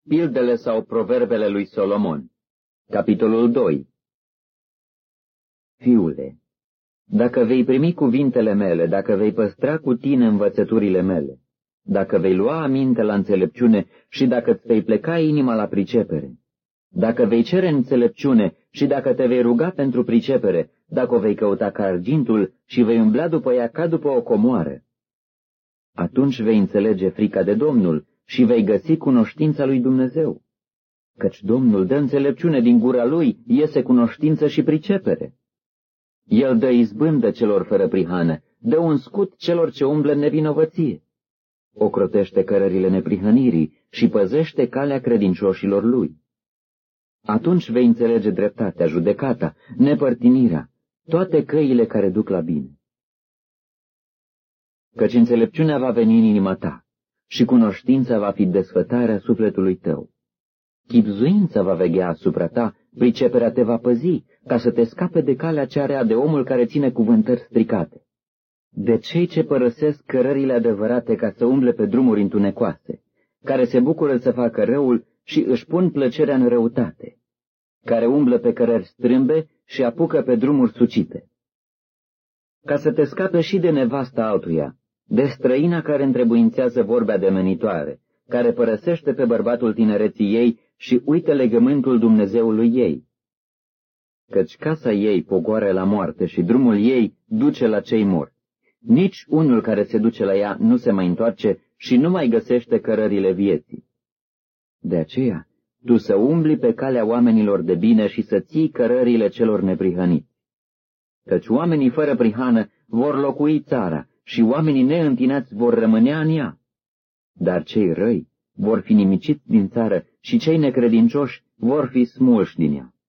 Pildele sau proverbele lui Solomon. Capitolul 2. Fiule, dacă vei primi cuvintele mele, dacă vei păstra cu tine învățăturile mele, dacă vei lua aminte la înțelepciune și dacă îți vei pleca inima la pricepere, dacă vei cere înțelepciune și dacă te vei ruga pentru pricepere, dacă o vei căuta ca argintul și vei umbla după ea ca după o comoară, atunci vei înțelege frica de Domnul și vei găsi cunoștința lui Dumnezeu. Căci Domnul dă înțelepciune, din gura lui iese cunoștință și pricepere. El dă izbândă celor fără prihană, dă un scut celor ce umblă în nevinovăție. Ocrotește cărările neprihănirii și păzește calea credincioșilor lui. Atunci vei înțelege dreptatea, judecata, nepărtinirea, toate căile care duc la bine. Căci înțelepciunea va veni în inima ta și cunoștința va fi desfătarea sufletului tău. Chibzuința va veghea asupra ta, priceperea te va păzi, ca să te scape de calea cea rea de omul care ține cuvântări stricate, de cei ce părăsesc cărările adevărate ca să umble pe drumuri întunecoase, care se bucură să facă răul și își pun plăcerea în răutate, care umblă pe cărări strâmbe și apucă pe drumuri sucite. Ca să te scape și de nevasta altuia, de străina care întrebuințează vorbe ademenitoare, care părăsește pe bărbatul tinereții ei și uită legământul Dumnezeului ei. Căci casa ei pogoară la moarte și drumul ei duce la cei morți. Nici unul care se duce la ea nu se mai întoarce și nu mai găsește cărările vieții. De aceea, tu să umbli pe calea oamenilor de bine și să ții cărările celor neprihăniți. Căci oamenii fără prihană vor locui țara și oamenii neîntinați vor rămânea în ea. Dar cei răi vor fi nimiciți din țară și cei necredincioși vor fi smulși din ea.